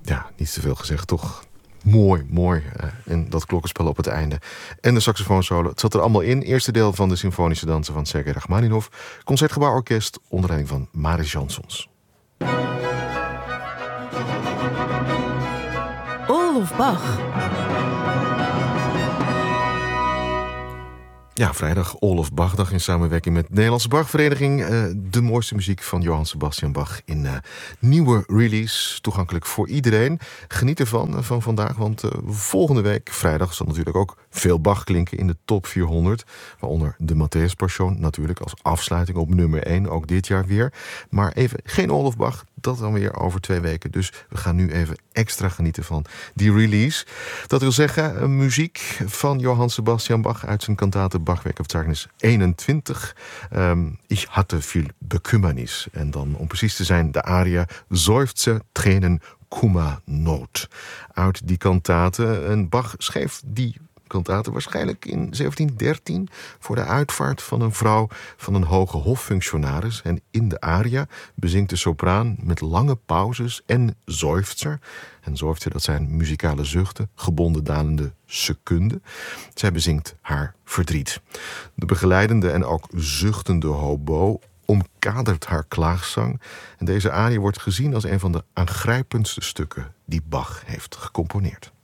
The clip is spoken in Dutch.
Ja, niet te veel gezegd, toch? Mooi. En dat klokkenspel op het einde. En de saxofoonsolo. Het zat er allemaal in. Eerste deel van de symfonische dansen van Sergei Rachmaninov. Concertgebouworkest onder leiding van Maris Jansons. All of Bach. Ja, vrijdag All of Bach-dag in samenwerking met de Nederlandse Bachvereniging. De mooiste muziek van Johann Sebastian Bach in nieuwe release. Toegankelijk voor iedereen. Geniet ervan van vandaag, want volgende week, vrijdag, zal natuurlijk ook veel Bach klinken in de top 400. Waaronder de Matthäus Passion natuurlijk als afsluiting op nummer 1, ook dit jaar weer. Maar even geen All of Bach, dat dan weer over 2 weken. Dus we gaan nu even extra genieten van die release. Dat wil zeggen, muziek van Johann Sebastian Bach uit zijn kantate Bachwerkverzeichnis 21. Ich hatte viel Bekümmernis. En dan, om precies te zijn, de aria Seufzer, Tränen, Kummer, Not. Uit die kantate. En Bach schreef die kantate waarschijnlijk in 1713 voor de uitvaart van een vrouw van een hoge hoffunctionaris. En in de aria bezingt de sopraan met lange pauzes en seufzer. En seufzer, dat zijn muzikale zuchten, gebonden dalende secunden. Zij bezingt haar verdriet. De begeleidende en ook zuchtende hobo omkadert haar klaagzang. En deze aria wordt gezien als een van de aangrijpendste stukken die Bach heeft gecomponeerd.